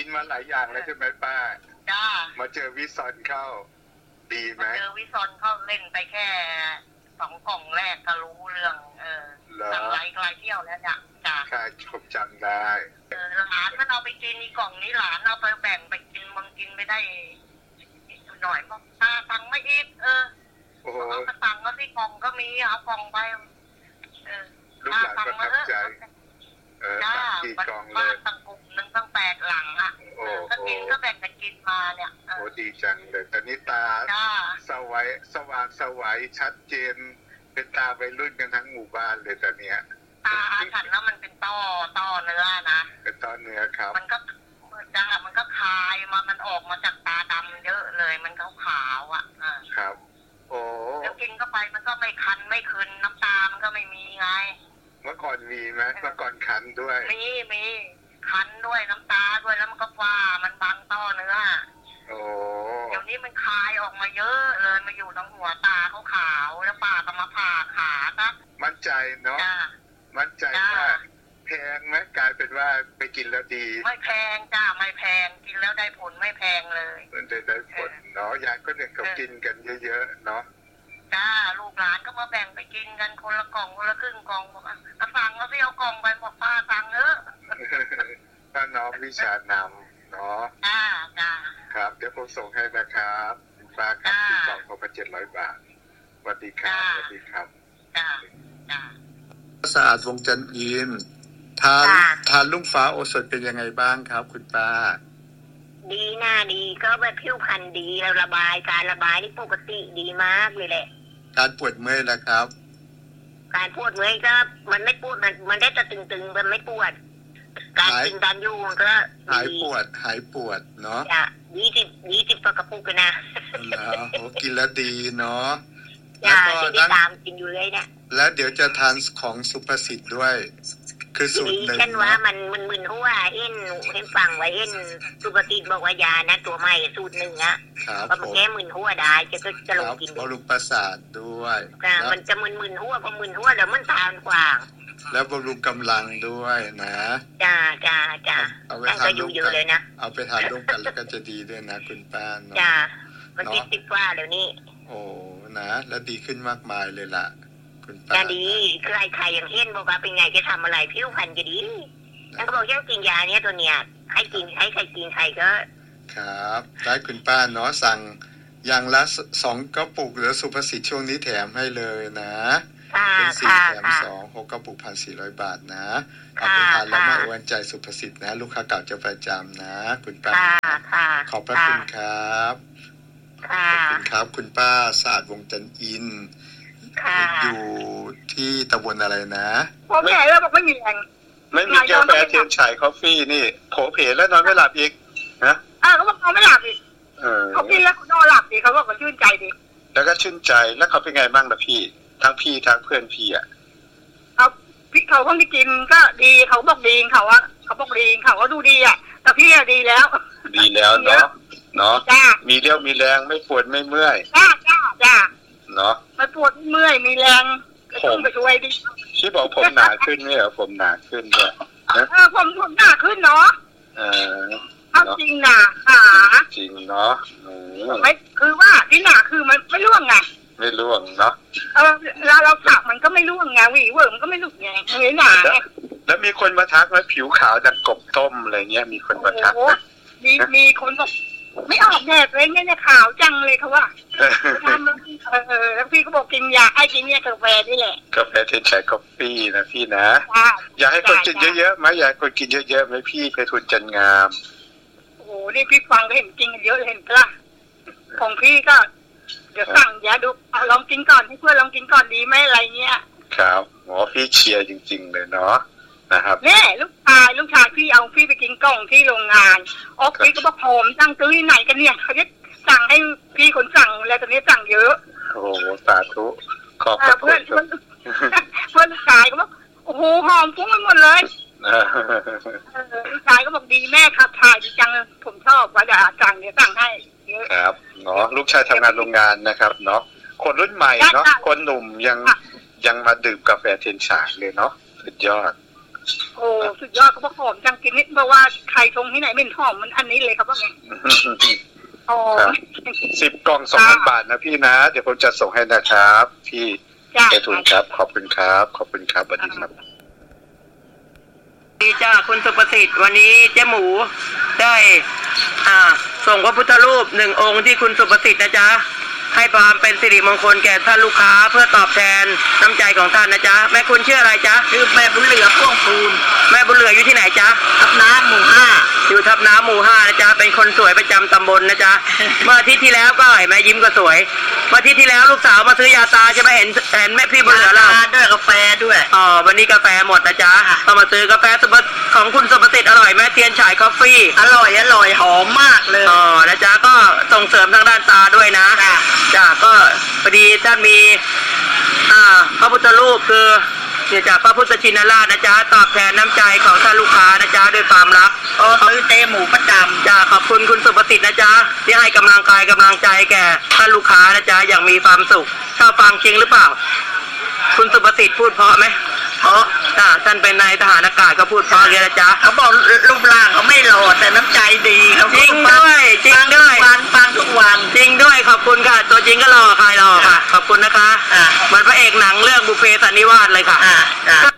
นมาหลายอย่างแล้วใช่ไหมป้าจ้ามาเจอวิซอนเข้าดีไหมเจอวิซอนเข้าเล่นไปแค่2 กล่องแรกก็รู้เรื่องสั่งไลน์เที่ยวแล้วจ้ะค่ะชมจำได้หลานมันเอาไปกินอีกล่องนี้หลานเอาไปแบ่งไปกินมันกินไม่ได้หน่อยบอกตาตังไม่อีกเอากระตังก็ที่กล่องก็มีเอากล่องไปลูกหลานประทับใจกี่กล่องเลยตั้งกลุ่มนึงตั้ง8 หลังอ่ะก็กินก็แบ่งกันกินมาเนี่ยโอ้ดีจังเลยตอนนี้ตาสว่างสวัยชัดเจนเป็นตาวัยรุ่นกันทั้งหมู่บ้านเลยตอนเนี้ยตาฉันแล้วมันเป็นต้อเนื้อนะเป็นต้อเนื้อครับมันก็คายมันออกมาจากตาดำเยอะเลยมันขาวอ่ะครับโอ้แล้วกินเข้าไปมันก็ไม่คันไม่คืนน้ำตามันก็ไม่มีไงเมื่อก่อนมีไหมเมื่อก่อนคันด้วยมีคันด้วยน้ำตาด้วยแล้วมันก็ฟ้ามันบังต้อเนื้อโอ้เดี๋ยวนี้มันคายออกมาเยอะเลยมาอยู่ตรงหัวตาขาวแล้วป้าก็มาผ่าขานะมั่นใจเนาะมั่นใจว่าแพงไหมกลายเป็นว่าไปกินแล้วดีไม่แพงจ้าไม่แพงกินแล้วได้ผลไม่แพงเลยได้ผลเนาะยายก็เนี่ยเขากินกันเยอะๆเนาะจ้าลูกหลานก็มาแบ่งไปกินกันคนละกล่องคนละครึ่งกล่องบอกสั่งแล้วพี่เอากล่องไปบอกป้าสั่งถ้าน้องวิชานำเนาะจ้าครับเดี๋ยวผมส่งให้นะครับป้าครับที่กล่องเขาเป็น700 บาทสวัสดีครับสวัสดีครับจ้าสะอาดวงจันทร์อินทานลุงฟ้าโอสถเป็นยังไงบ้างครับคุณป้าดีน่าดีก็แบบผิวพรรณดีแล้วการระบายนี่ปกติดีมากเลยแหละการปวดเมื่อยนะครับการปวดเมื่อยก็มันไม่ปวดมันได้แต่ตึงๆมันไม่ปวดการกินการอยู่มันก็หายปวดเนาะ 20กระปุกกันนะโอ้กินแล้วดีเนาะแล้วก็ตามกินอยู่เลยเนี่ยแล้วเดี๋ยวจะทานของสุภสิทธิ์ด้วยคือสูตรหนึ่งฉันว่ามันมึนหัวเห็นฟังไว้สุภสิทธิ์บอกว่ายานะตัวใหม่สูตร1อ่ะก็มันแก้มึนหัวได้จะลงกินบำรุงประสาทด้วยมันจะมึนหัวพอมึนหัวเดี๋ยวมันทานกว่างแล้วบำรุงกำลังด้วยนะจ้าเอาไปทานร่วมกันเลยนะเอาไปทานร่วมกันแล้วก็จะดีด้วยนะคุณป้าเนาะจ้ามันติดว่าเดี๋ยวนี้โอ้นะแล้วดีขึ้นมากมายเลยล่ะคุณป้าจะดีใครอย่างเห็นบอกว่าเป็นไงจะทำอะไรผิวพรรณจะดีนั่นก็บอกยังกินยาเนี้ยตัวเนี้ยให้กินให้ใครกินใครก็ครับได้คุณป้าเนาะสั่งอย่างละ2 กระปุกหรือสุภสิทธิ์ช่วงนี้แถมให้เลยนะเป็น4 แถม 2 6 กระปุก 1,400 บาทนะเอาไปทานแล้วมาอวยใจสุภสิทธิ์นะลูกค้าเก่าจะประจำนะคุณป้าขอบพระคุณครับขอบคุณครับคุณป้าสะอาดวงจันทร์อินอยู่ที่ตำบลอะไรนะผมแก่แล้วบอกไม่มีแรงไม่มีกาแฟเทียนฉายคอฟฟี่นี่โผเพแล้วนอนไม่หลับอีกนะเขาบอกนอนไม่หลับอีกเขากินแล้วนอนหลับดีเขาบอกว่าชื่นใจดีแล้วก็ชื่นใจแล้วเขาเป็นไงบ้างล่ะพี่ทั้งเพื่อนพี่อ่ะพี่เขาเพิ่งได้กินก็ดีเขาบอกดีเขาบอกดีเขาก็ดูดีอ่ะแต่พี่อะดีแล้วเนาะมีเรี่ยวมีแรงไม่ปวดไม่เมื่อยจ้าเนาะไม่ปวดเมื่อยมีแรงผมไปช่วยดิที่บอกผมหนาขึ้นไม่เหรอผมหนาขึ้นด้วยผมหนาขึ้นเนาะเอาจริงหนาจริงเนาะไม่คือว่าที่หนาคือมันไม่ร่วงไงไม่ร่วงเนาะเราสักมันก็ไม่ร่วงไงหวีเวิร์มก็ไม่หลุดไงเลยหนาแล้วมีคนมาทักว่าผิวขาวดังกบต้มอะไรเงี้ยมีคนมาทักมีคนบอกไม่ออกแดดเลยเนี่ยขาวจังเลยเขาว่าทำแล้วพี่ก็บอกกินยาไอ้กินเนี่ยกาแฟนี่แหละกาแฟเทนชัยกาแฟนะพี่นะอยากให้คนกินเยอะๆไหมอยากให้คนกินเยอะๆไหมพี่เพทุนจันงามโอ้โหนี่พี่ฟังก็เห็นจริงเยอะเห็นกล้าของพี่ก็เดี๋ยวสั่งยาดูลองกินก่อนให้เพื่อนลองกินก่อนดีไหมอะไรเงี้ยครับหมอพี่เชียร์จริงๆเลยเนาะนะครับแม่ลูกชายพี่เอาพี่ไปกินกล่องที่โรงงานพี่ก็บอกผมสั่งซื้อที่ไหนกันเนี่ยเขาจะสั่งให้พี่คนสั่งแล้วตอนนี้สั่งเยอะโอ้สาธุขอบเพื่อนลูกชายก็บอกโอ้โหหอมฟุ้งไปหมดเลยลูกชายก็บอกดีแม่ขับถ่ายดีจังผมชอบว่าจะสั่งเดี๋ยวสั่งให้เยอะครับเนาะลูกชายทำงานโรงงานนะครับเนาะคนรุ่นใหม่เนาะคนหนุ่มยังมาดื่มกาแฟเทียนฉางเลยเนาะสุดยอดโอ้สุดยอดเขาบอกหอมจังกินนี่เพราะว่าใครชงที่ไหนไม่หอมมันอันนี้เลยครับว่าไงอ๋อ 10 กล่อง 2,000 บาทนะพี่นะเดี๋ยวผมจะส่งให้นะครับพี่ไอทุนครับขอบคุณครับขอบคุณครับสวัสดีครับดีจ้าคุณสุประสิทธิ์วันนี้เจ๊หมูได้ส่งพระพุทธรูป1 องค์ที่คุณสุประสิทธิ์นะจ๊ะให้ความเป็นสิริมงคลแก่ท่านลูกค้าเพื่อตอบแทนน้ำใจของท่านนะจ๊ะแม่คุณชื่ออะไรจ๊ะชื่อแม่บุญเหลือพ่วงพูนแม่บุญเหลืออยู่ที่ไหนจ๊ะทับน้ำหมู่ 5 อยู่ทับน้ำหมู่ 5นะจ๊ะเป็นคนสวยประจำตำบลนะจ๊ะ เมื่ออาทิตย์ที่แล้วก็เห็นแม่ยิ้มก็สวยเมื่ออาทิตย์ที่แล้วลูกสาวมาซื้อยาตาใช่ไหมเห็นแม่พี่บุญเหลือเราด้วยกาแฟด้วยวันนี้กาแฟหมดนะจ๊ะต้องมาซื้อกาแฟของคุณสุประสิทธิ์อร่อยแม่เทียนฉายคอฟฟี่อร่อยหอมมากเลยนะจ๊ะก็ส่งเสริมทางด้านตาด้วยนะจ้ะก็พอดีท่านมีพระพุทธรูปคือเนี่ยจากพระพุทธชินราชนะจ๊ะตอบแทนน้ำใจของท่านลูกค้านะจ๊ะด้วยความรักซื้อเต้หมูประจำจ้ะขอบคุณคุณสุประสิทธิ์นะจ๊ะที่ให้กำลังกายกำลังใจแก่ท่านลูกค้านะจ๊ะอย่างมีความสุขชอบฟังจริงหรือเปล่าคุณสุประสิทธิ์พูดเพราะไหมเพราะท่านเป็นนายทหารอากาศก็พูดเพราะเลยนะจ๊ะเขาบอกรูปร่างเขาไม่หล่อแต่น้ำใจดีเขาจริงด้วยฟังทุกวันจริงด้วยขอบคุณค่ะตัวจริงก็หล่อใครหล่อค่ะขอบคุณนะคะเหมือนพระเอกหนังเรื่องบุพเพสันนิวาสเลยค่ะ